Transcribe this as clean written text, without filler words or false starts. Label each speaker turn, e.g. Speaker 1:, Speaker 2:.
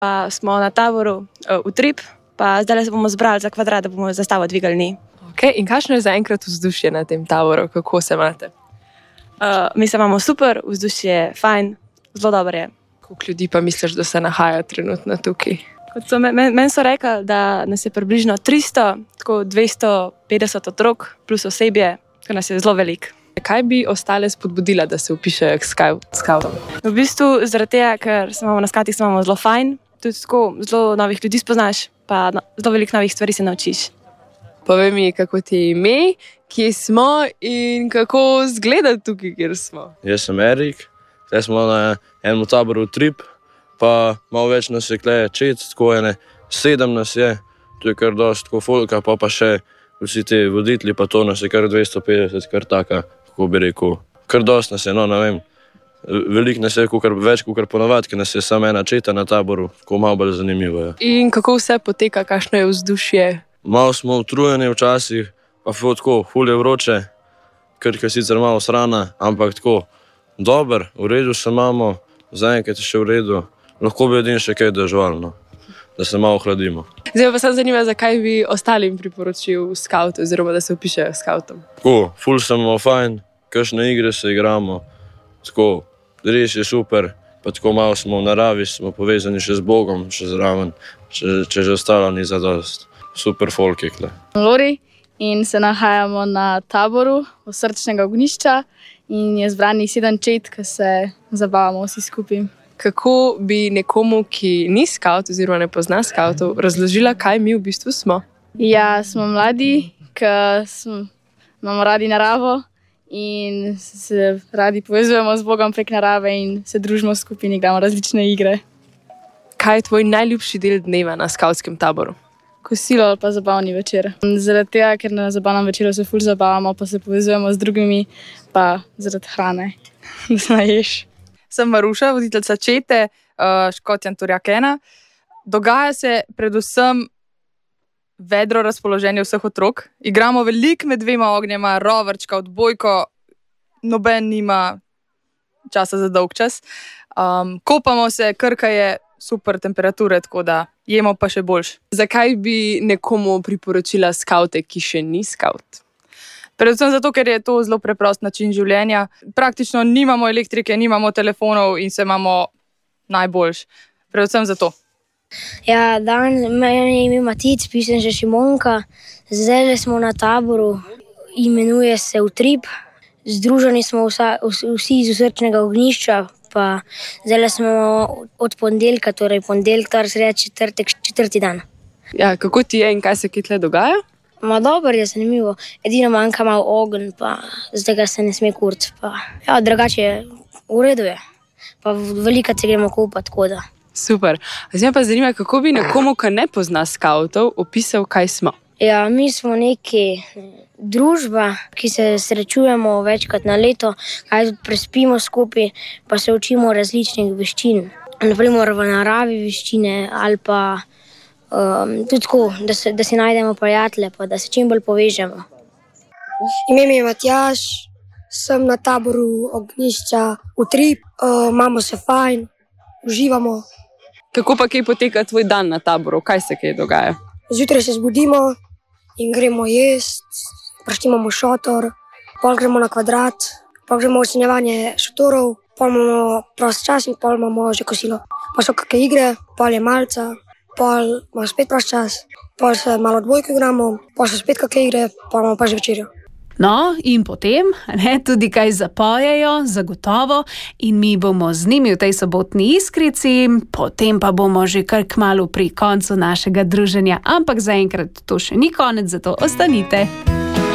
Speaker 1: Pa smo na taboru Utrip, pa zdaj se bomo zbrali za kvadrat, da bomo zastavo dvigali.
Speaker 2: Okay, in kakšno je zaenkrat vzdušje na tem taboru? Kako se imate?
Speaker 1: Mi se imamo super, vzdušje je fajn, zelo dobro je.
Speaker 2: Koliko ljudi pa misliš, da se nahaja trenutno tukaj?
Speaker 1: Meni so rekli, da nas je približno 300, tako 250 otrok plus osebje, ker nas je zelo veliko.
Speaker 2: Kaj bi ostale spodbudila, da se vpišejo k skavtom?
Speaker 1: V bistvu zaradi tega, ker se imamo na skavtih zelo fajn, tudi tako zelo novih ljudi spoznaš, pa zelo veliko novih stvari se naučiš.
Speaker 2: Povej mi, kako ti je ime, kje smo in kako izgleda tukaj, kjer smo.
Speaker 3: Jaz sem Erik, zdaj smo na enem taboru Utrip, pa malo več nas je kleje čet, tako 7 nas je, to je kar dosti tako folka, pa še vsi ti voditelji, pa to nas je kar 250, kar taka, kako bi rekel, kar dosti nas je, no, ne vem, veliko nas je, več kot ponavadi, ker nas je samo ena četa na taboru, tako malo bolj zanimivo je.
Speaker 2: In kako vse poteka, kakšno je vzdušje?
Speaker 3: Malo smo utrujeni včasih, pa tako, ful je vroče, Krka sicer malo srana, ampak tako, dober, v redu se imamo, zaenkrat je še v redu, lahko bi edin še kaj dežvalno, da se malo hladimo.
Speaker 2: Zdaj pa se zanima, zakaj bi ostalim priporočil skavt, oziroma da se vpišejo skavtom.
Speaker 3: Tako, ful smo fajn, kakšne igre se igramo, tako, res je super, pa tako malo smo v naravi, smo povezani še z Bogom, še zraven, če že ostalo ni zadost. Super folk je kle.
Speaker 4: Lori in se nahajamo na taboru Srčnega ognjišča in je zbranih 7 čet, ki se zabavamo vsi skupaj.
Speaker 2: Kako bi nekomu, ki ni skavt oziroma ne pozna skavtov, razložila, kaj mi v bistvu smo?
Speaker 4: Ja, smo mladi, ki imamo radi naravo in se radi povezujemo z Bogom prek narave in se družimo skupaj in igramo različne igre.
Speaker 2: Kaj je tvoj najljubši del dneva na skavtskem taboru?
Speaker 4: Kosilo ali pa zabavni večer. Zaradi tega, ker na zabavnem večeru se ful zabavamo, pa se povezujemo z drugimi, pa zaradi hrane, da se naješ.
Speaker 5: Sem Maruša, voditeljica čete Škotjan Turjakena. Dogaja se predvsem vedro razpoloženje vseh otrok. Igramo veliko med 2 ognjema, rovrčka, odbojko, noben nima časa za dolg čas. Kopamo se, Krka je super temperature, tako da jemo pa še boljš.
Speaker 2: Zakaj bi nekomu priporočila skavte, ki še ni skavt?
Speaker 5: Predvsem zato, ker je to zelo preprost način življenja. Praktično nimamo elektrike, nimamo telefonov in se imamo najboljš. Predvsem zato.
Speaker 6: Ja, meni je ime Matic, pišem že Šimonka. Zdaj smo na taboru, imenuje se Utrip. Združeni smo vsi iz Srčnega ognjišča, pa zdaj smo od ponedeljka, torej ponedeljek, sreda, četrtek, 4. dan.
Speaker 2: Ja, kako ti je in kaj se tle dogaja?
Speaker 6: Dobro je, zanimivo. Edino manjka malo ogenj, pa zdaj ga se ne sme kuriti. Ja, drugače v redu je. Pa veliko se gremo kupati, tako da.
Speaker 2: Super. Zdaj me pa zanima, kako bi nekomu, ki ne pozna skavtov, opisal, kaj smo?
Speaker 6: Ja, mi smo neki družba, ki se srečujemo večkrat na leto, kaj tudi prespimo skupaj, pa se učimo različnih veščin. Naprimer v naravi veščine ali pa tudi tako, da si najdemo prijatelje, pa da se čim bolj povežemo.
Speaker 7: Ime mi je Matjaž, sem na taboru ognjišča Utrip, imamo se fajn, uživamo.
Speaker 2: Kako pa kaj poteka tvoj dan na taboru? Kaj se kaj dogaja?
Speaker 7: Zjutraj se zbudimo in gremo jesti, praštimamo šotor, pol gremo na kvadrat, pol gremo v ocenjevanje šotorov, pol imamo prost čas in pol imamo že kosilo. Pa so kakšne igre, pol je malca, pol imamo spet prost čas, pol se malo odbojko igramo, pol so spet kakšne igre, pol imamo pa že večerjo.
Speaker 8: No, in potem tudi kaj zapojejo, zagotovo, in mi bomo z njimi v tej sobotni iskrici, potem pa bomo že kar kmalu pri koncu našega druženja, ampak zaenkrat to še ni konec, zato ostanite.